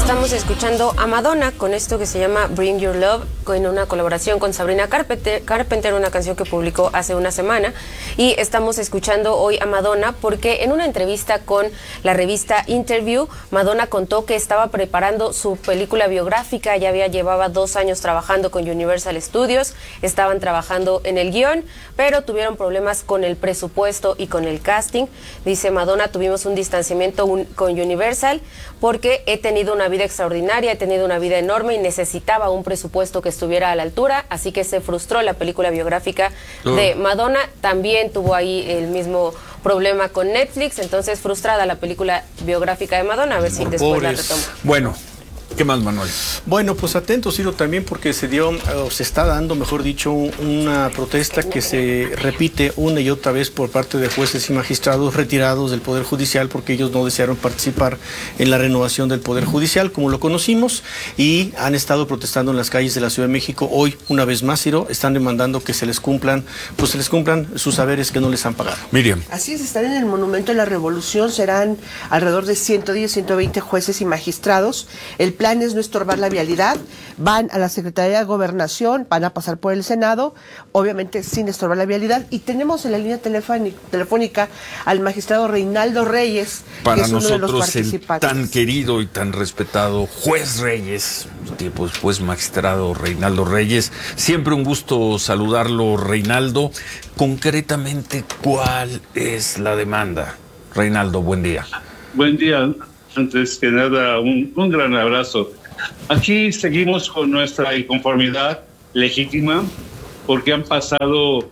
Estamos escuchando a Madonna con esto que se llama Bring Your Love, con una colaboración con Sabrina Carpenter, una canción que publicó hace una semana. Y estamos escuchando hoy a Madonna porque en una entrevista con la revista Interview, Madonna contó que estaba preparando su película biográfica, llevaba 2 años trabajando con Universal Studios, estaban trabajando en el guión, pero tuvieron problemas con el presupuesto y con el casting. Dice Madonna, tuvimos un distanciamiento con Universal porque he tenido una vida extraordinaria, he tenido una vida enorme y necesitaba un presupuesto que estuviera a la altura, así que se frustró la película biográfica de Madonna. También tuvo ahí el mismo problema con Netflix, entonces frustrada la película biográfica de Madonna, a ver si después la retoma. Bueno, ¿qué más, Manuel? Bueno, pues atento, Ciro, también porque se está dando, mejor dicho, una protesta que se repite una y otra vez por parte de jueces y magistrados retirados del Poder Judicial porque ellos no desearon participar en la renovación del Poder Judicial, como lo conocimos, y han estado protestando en las calles de la Ciudad de México. Hoy, una vez más, Ciro, están demandando que se les cumplan sus saberes que no les han pagado. Miriam. Así es, están en el Monumento de la Revolución, serán alrededor de 110, 120 jueces y magistrados. El plan es no estorbar la vialidad, van a la Secretaría de Gobernación, van a pasar por el Senado, obviamente sin estorbar la vialidad, y tenemos en la línea telefónica al magistrado Reinaldo Reyes, para que es uno de los nosotros participantes. El tan querido y tan respetado juez Reyes, tiempo después magistrado Reinaldo Reyes. Siempre un gusto saludarlo, Reinaldo. Concretamente, ¿cuál es la demanda? Reinaldo, buen día. Buen día. Antes que nada, un gran abrazo. Aquí seguimos con nuestra inconformidad legítima porque han pasado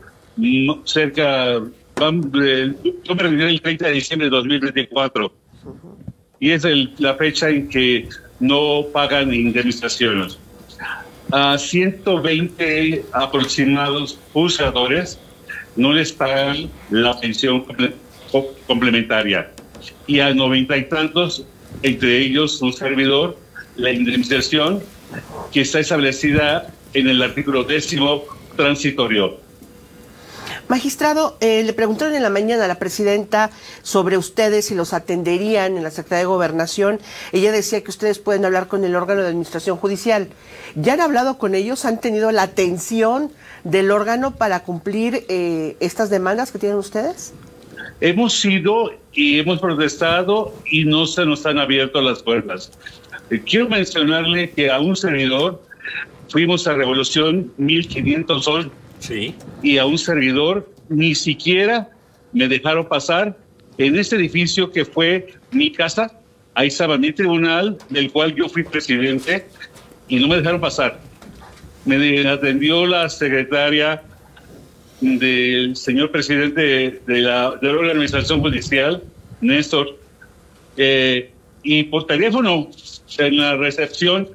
yo me retiré el 30 de diciembre de 2024 y es la fecha en que no pagan indemnizaciones. A 120 aproximados juzgadores no les pagan la pensión complementaria y a 90 y tantos, entre ellos un servidor, la indemnización que está establecida en el artículo 10º transitorio. Magistrado, le preguntaron en la mañana a la presidenta sobre ustedes si los atenderían en la Secretaría de Gobernación. Ella decía que ustedes pueden hablar con el órgano de administración judicial. ¿Ya han hablado con ellos? ¿Han tenido la atención del órgano para cumplir estas demandas que tienen ustedes? Hemos ido y hemos protestado y no se nos han abierto las puertas. Quiero mencionarle que a un servidor fuimos a Revolución 1500 hoy. Sí. Y a un servidor ni siquiera me dejaron pasar en este edificio que fue mi casa. Ahí estaba mi tribunal, del cual yo fui presidente, y no me dejaron pasar. Me atendió la secretaria del señor presidente de la organización judicial, Néstor, y por teléfono en la recepción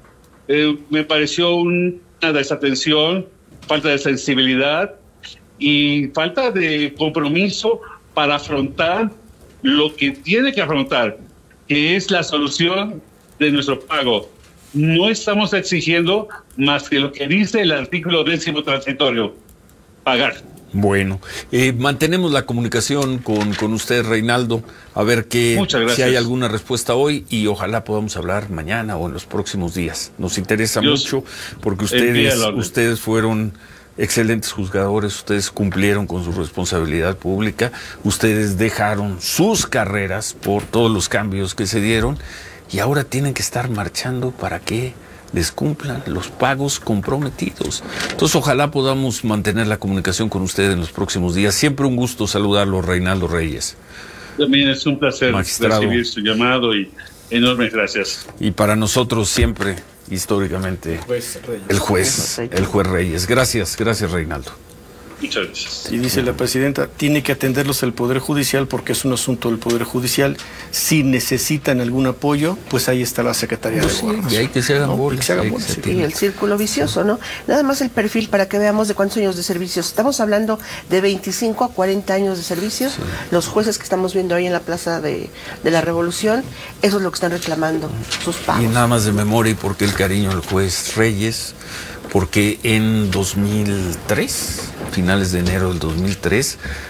me pareció una desatención, falta de sensibilidad y falta de compromiso para afrontar lo que tiene que afrontar, que es la solución de nuestro pago. No estamos exigiendo más que lo que dice el artículo 10º transitorio: pagar. Bueno, mantenemos la comunicación con usted, Reinaldo, a ver si hay alguna respuesta hoy y ojalá podamos hablar mañana o en los próximos días. Nos interesa mucho porque ustedes fueron excelentes juzgadores, ustedes cumplieron con su responsabilidad pública, ustedes dejaron sus carreras por todos los cambios que se dieron y ahora tienen que estar marchando para que les cumplan los pagos comprometidos. Entonces, ojalá podamos mantener la comunicación con ustedes en los próximos días. Siempre un gusto saludarlo, Reinaldo Reyes. También es un placer recibir su llamado y enormes gracias. Y para nosotros siempre, históricamente, el juez Reyes. Gracias, Reinaldo. Muchas gracias. Y dice la presidenta, tiene que atenderlos el Poder Judicial porque es un asunto del Poder Judicial. Si necesitan algún apoyo, pues ahí está la Secretaría de Gobernación. Y hay que se hagan bolas. Y el círculo vicioso, ¿no? Nada más el perfil para que veamos de cuántos años de servicios. Estamos hablando de 25 a 40 años de servicios. Sí. Los jueces que estamos viendo ahí en la Plaza de la Revolución, eso es lo que están reclamando, sus pagos. Y nada más de memoria, y porque el cariño al juez Reyes, porque en 2003, finales de enero del 2003,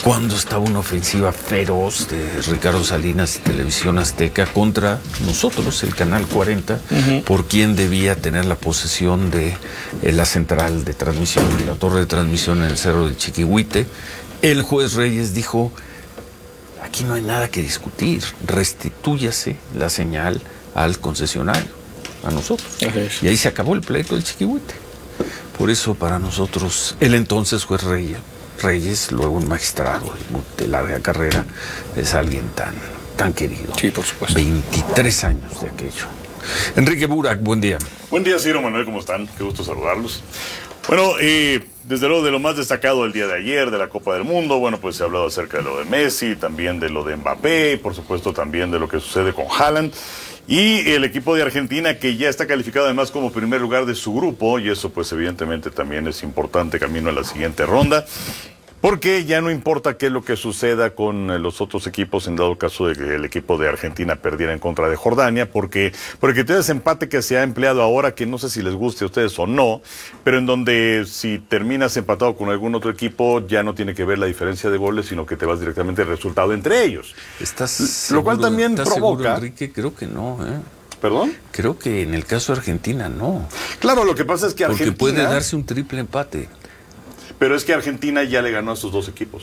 cuando estaba una ofensiva feroz de Ricardo Salinas y Televisión Azteca contra nosotros, el Canal 40, por quien debía tener la posesión de la central de transmisión, la torre de transmisión en el Cerro del Chiquihuite. El juez Reyes dijo, aquí no hay nada que discutir, restitúyase la señal al concesionario, a nosotros. Y ahí se acabó el pleito del Chiquihuite. Por eso para nosotros, el entonces juez Reyes, luego un magistrado de larga carrera, es alguien tan querido. Sí, por supuesto. 23 años de aquello. Enrique Burak, buen día. Buen día, Ciro, Manuel, ¿cómo están? Qué gusto saludarlos. Bueno, desde luego de lo más destacado del día de ayer, de la Copa del Mundo, bueno, pues se ha hablado acerca de lo de Messi, también de lo de Mbappé, y por supuesto también de lo que sucede con Haaland. Y el equipo de Argentina, que ya está calificado además como primer lugar de su grupo, y eso pues evidentemente también es importante camino a la siguiente ronda, porque ya no importa qué es lo que suceda con los otros equipos en dado caso de que el equipo de Argentina perdiera en contra de Jordania, porque el criterio de desempate que se ha empleado ahora, que no sé si les guste a ustedes o no, pero en donde si terminas empatado con algún otro equipo ya no tiene que ver la diferencia de goles, sino que te vas directamente al resultado entre ellos. Lo cual también provoca... Seguro, Enrique? Creo que no, ¿Perdón? Creo que en el caso de Argentina no. Claro, lo que pasa es que Argentina... Porque puede darse un triple empate. Pero es que Argentina ya le ganó a sus dos equipos.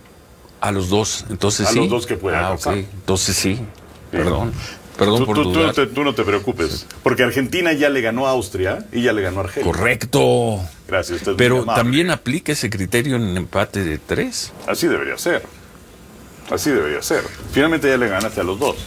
A los dos, entonces sí. A los dos que pueden alcanzar. Ok, entonces sí. Perdón por dudar. Tú no te preocupes, porque Argentina ya le ganó a Austria y ya le ganó a Argelia. Correcto. Gracias, usted es Pero muy amable. también aplica ese criterio en empate de 3. Así debería ser. Así debería ser. Finalmente ya le ganaste a los dos.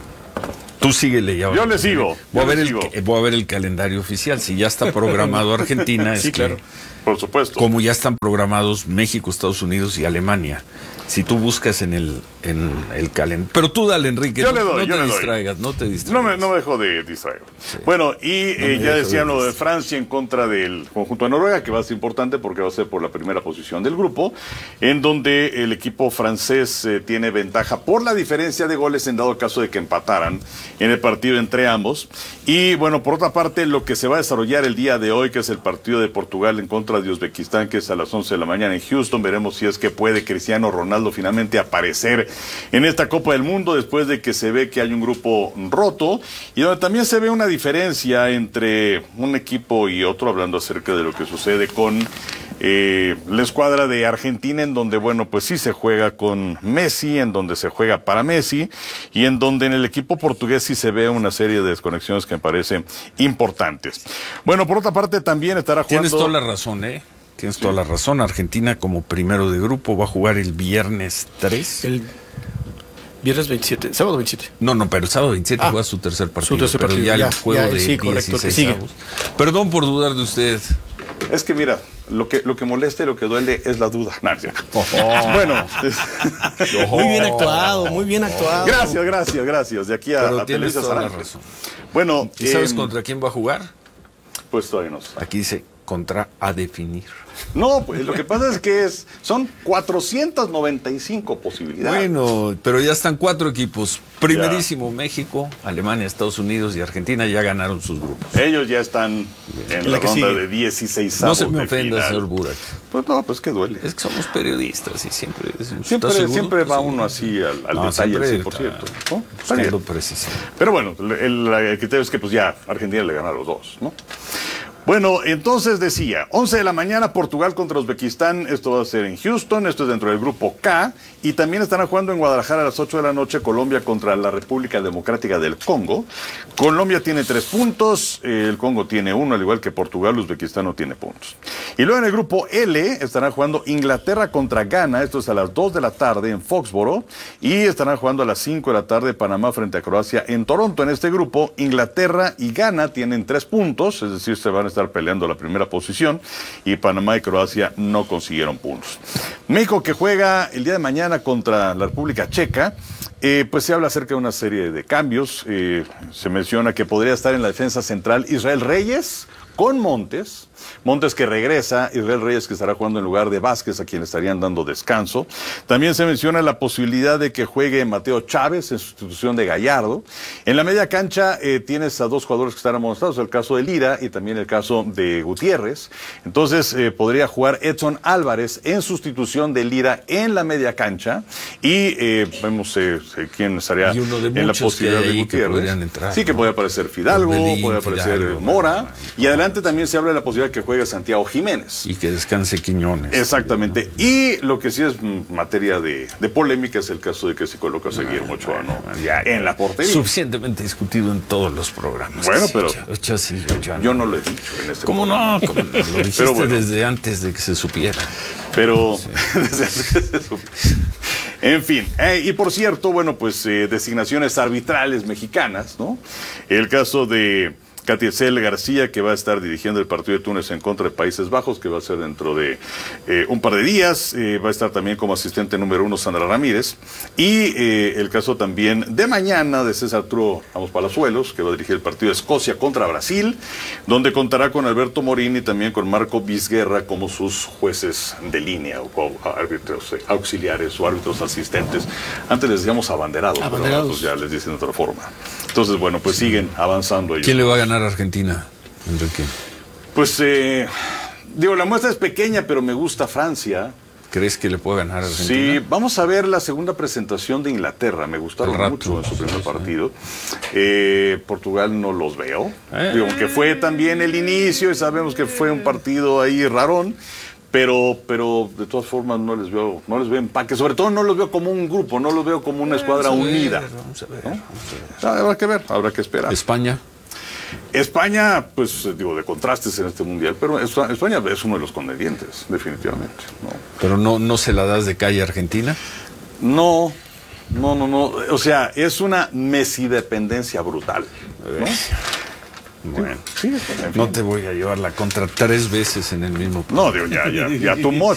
Tú síguele ya. Yo le sigo. Voy a ver el calendario oficial. Si ya está programado Argentina, sí, claro. Por supuesto. Como ya están programados México, Estados Unidos y Alemania. Si tú buscas en el calendario. Pero tú dale, Enrique. No te distraigas. No me dejo de distraer. Sí. Bueno, ya decían lo de Francia en contra del conjunto de Noruega, que va a ser importante porque va a ser por la primera posición del grupo, en donde el equipo francés tiene ventaja por la diferencia de goles en dado caso de que empataran en el partido entre ambos. Y bueno, por otra parte, lo que se va a desarrollar el día de hoy, que es el partido de Portugal en contra de Uzbekistán, que es a las 11 de la mañana en Houston. Veremos si es que puede Cristiano Ronaldo finalmente aparecer en esta Copa del Mundo después de que se ve que hay un grupo roto y donde también se ve una diferencia entre un equipo y otro, hablando acerca de lo que sucede con la escuadra de Argentina, en donde, bueno, pues sí se juega con Messi, en donde se juega para Messi, y en donde en el equipo portugués sí se ve una serie de desconexiones que me parecen importantes. Bueno, por otra parte también estará jugando... Tienes toda la razón, Tienes toda la razón. Argentina como primero de grupo va a jugar el viernes 3. El viernes 27, sábado 27. No, pero el sábado 27 juega su tercer partido. Pero ya el juego de 16 avos. Perdón por dudar de usted. Es que mira, lo que molesta y lo que duele es la duda. Bueno. Muy bien actuado. Gracias. De aquí a Televisa Saranja. Bueno, ¿y sabes contra quién va a jugar? Pues todavía no sé. Aquí dice contra a definir. No, pues lo que pasa es que son 495 posibilidades. Bueno, pero ya están 4 equipos. Primerísimo, México, Alemania, Estados Unidos y Argentina ya ganaron sus grupos. Ellos ya están en la ronda de 16. No se me ofenda, señor Burak. Pues no, pues que duele. Es que somos periodistas y siempre va uno así al detalle al 100%. ¿No? Buscando precisión. Pero bueno, el criterio es que pues ya Argentina le gana a los dos, ¿no? Bueno, entonces decía, 11 de la mañana Portugal contra Uzbekistán, esto va a ser en Houston, esto es dentro del grupo K, y también estarán jugando en Guadalajara a las 8 de la noche Colombia contra la República Democrática del Congo. Colombia tiene 3 puntos, el Congo tiene 1, al igual que Portugal, Uzbekistán no tiene puntos. Y luego en el grupo L estarán jugando Inglaterra contra Ghana, esto es a las 2 de la tarde en Foxboro, y estarán jugando a las 5 de la tarde Panamá frente a Croacia en Toronto. En este grupo, Inglaterra y Ghana tienen 3 puntos, es decir, se van a estar peleando la primera posición, y Panamá y Croacia no consiguieron puntos. México, que juega el día de mañana contra la República Checa, pues se habla acerca de una serie de cambios. Se menciona que podría estar en la defensa central Israel Reyes con Montes que regresa, Israel Reyes que estará jugando en lugar de Vázquez, a quien estarían dando descanso. También se menciona la posibilidad de que juegue Mateo Chávez en sustitución de Gallardo. En la media cancha tienes a dos jugadores que están amonestados, el caso de Lira y también el caso de Gutiérrez. Entonces podría jugar Edson Álvarez en sustitución de Lira en la media cancha y vemos quién estaría en la posibilidad de Gutiérrez. Sí, que puede aparecer Fidalgo, puede aparecer Mora, y adelante también se habla de la posibilidad de que juegue Santiago Jiménez. Y que descanse Quiñones. Exactamente. Y lo que sí es materia de polémica es el caso de que se coloca a Guillermo Ochoa, ¿no? En la portería. Suficientemente discutido en todos los programas. Bueno, pero yo no lo he dicho en este ¿Cómo no? Lo dijiste desde antes de que se supiera. Pero desde antes de que se supiera. En fin, y por cierto, bueno, pues designaciones arbitrales mexicanas, ¿no? El caso de Catiesel García, que va a estar dirigiendo el partido de Túnez en contra de Países Bajos, que va a ser dentro de un par de días. Va a estar también como asistente número 1 Sandra Ramírez. Y el caso también de mañana de César Arturo Ramos Palazuelos, que va a dirigir el partido de Escocia contra Brasil, donde contará con Alberto Morín y también con Marco Vizguerra como sus jueces de línea, o árbitros auxiliares o árbitros asistentes. Antes les decíamos abanderados, pero pues ya les dicen de otra forma. Entonces, bueno, pues siguen avanzando ellos. ¿Quién le va a ganar a Argentina, Enrique? Pues, la muestra es pequeña, pero me gusta Francia. ¿Crees que le puede ganar a Argentina? Sí, vamos a ver la segunda presentación de Inglaterra. Me gustaron mucho en su primer partido. Portugal no los veo. Aunque fue también el inicio y sabemos que fue un partido ahí rarón. Pero de todas formas no les veo empaque, sobre todo no los veo como un grupo, no los veo como una escuadra unida. Vamos a ver, ¿no? Habrá que ver, habrá que esperar. España, pues de contrastes en este mundial, pero España es uno de los contendientes, definitivamente. ¿no? Pero no se la das de calle a Argentina. No. O sea, es una Messi-dependencia brutal, ¿no? Bueno, no te voy a llevar la contra 3 veces en el mismo. No, ya tomó.